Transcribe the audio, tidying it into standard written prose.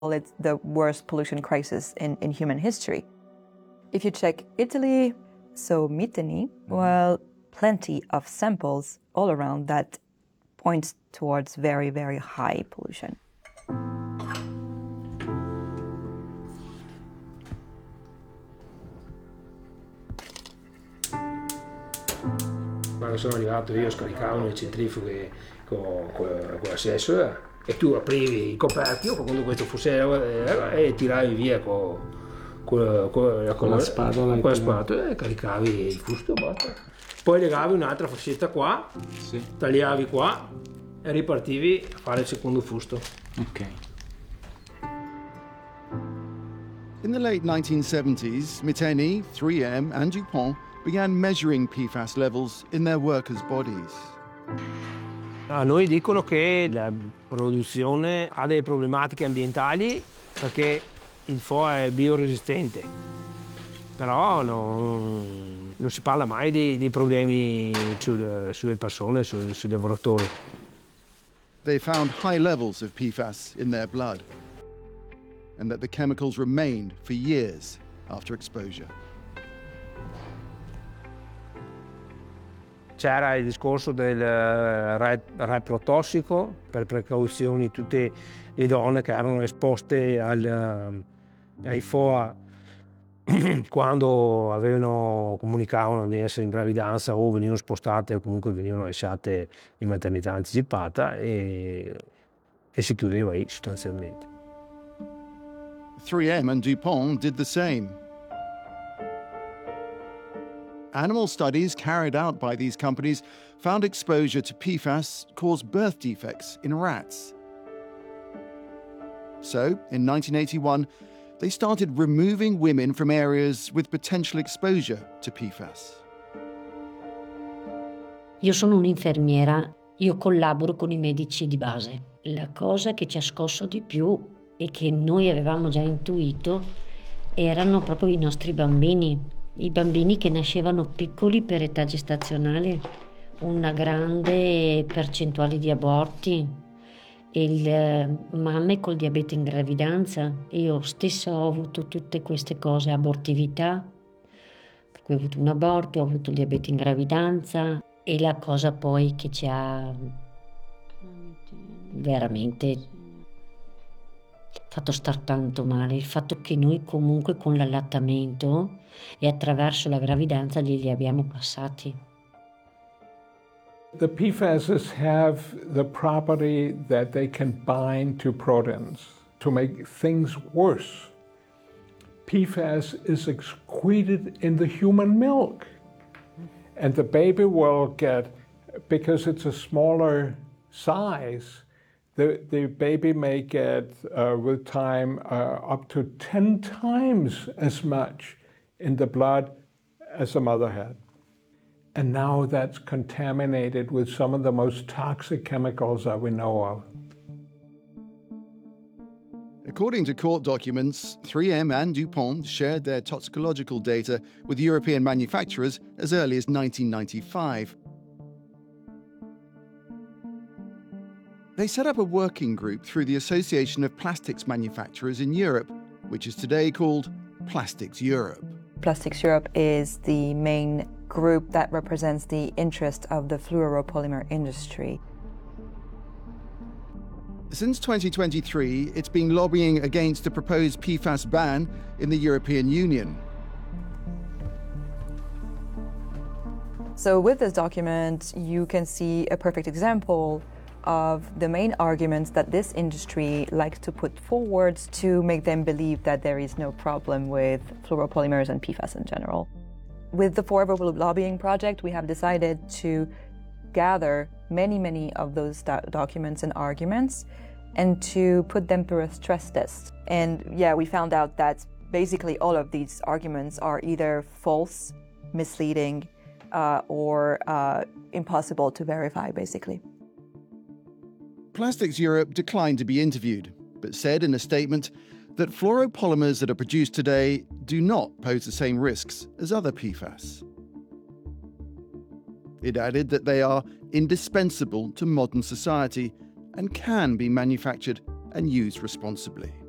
It's the worst pollution crisis in human history. If you check Italy, so Mitteni, well, plenty of samples all around that points towards very, very high pollution. Quando sono arrivato io scaricavo le centrifughe con la sensor e tu aprivi i coperchi o quando questo fosse e tiravi via con la spatola e caricavi il fusto, basta. Poi legavi un'altra fascetta qua, sì. Tagliavi qua e ripartivi a fare il secondo fusto. Ok. In the late 1970s, Mitteni, 3M and DuPont began measuring PFAS levels in their workers' bodies. A noi dicono che la produzione ha delle problematiche ambientali perché il FOA è bioresistente, però non si parla mai di problemi sulle persone, sui lavoratori. They found high levels of PFAS in their blood and that the chemicals remained for years after exposure. C'era il discorso del reprotossico, per precauzioni tutte le donne che erano esposte ai FOA quando comunicavano di essere in gravidanza o venivano spostate o comunque venivano lasciate in maternità anticipata e si chiudeva lì sostanzialmente. 3M and DuPont did the same. Animal studies carried out by these companies found exposure to PFAS caused birth defects in rats. So, in 1981, they started removing women from areas with potential exposure to PFAS. Io sono un'infermiera, io collaboro con i medici di base. La cosa che ci ha scosso di più e che noi avevamo già intuito erano proprio i nostri bambini. I bambini che nascevano piccoli per età gestazionale, una grande percentuale di aborti, mamme col diabete in gravidanza. Io stessa ho avuto tutte queste cose, abortività, per cui ho avuto un aborto, ho avuto il diabete in gravidanza e la cosa poi che ci ha veramente fatto star tanto male, il fatto che noi comunque con l'allattamento e attraverso la gravidanza li abbiamo passati. The PFASs have the property that they can bind to proteins to make things worse. PFAS is excreted in the human milk, and the baby will get, because it's a smaller size, the baby may get, with time, up to 10 times as much in the blood as the mother had. And now that's contaminated with some of the most toxic chemicals that we know of. According to court documents, 3M and DuPont shared their toxicological data with European manufacturers as early as 1995. They set up a working group through the Association of Plastics Manufacturers in Europe, which is today called Plastics Europe. Plastics Europe is the main group that represents the interest of the fluoropolymer industry. Since 2023, it's been lobbying against a proposed PFAS ban in the European Union. So with this document, you can see a perfect example of the main arguments that this industry likes to put forward to make them believe that there is no problem with fluoropolymers and PFAS in general. With the Forever Blue lobbying project, we have decided to gather many of those documents and arguments and to put them through a stress test. And yeah, we found out that basically all of these arguments are either false, misleading, or impossible to verify, basically. Plastics Europe declined to be interviewed, but said in a statement that fluoropolymers that are produced today do not pose the same risks as other PFAS. It added that they are indispensable to modern society and can be manufactured and used responsibly.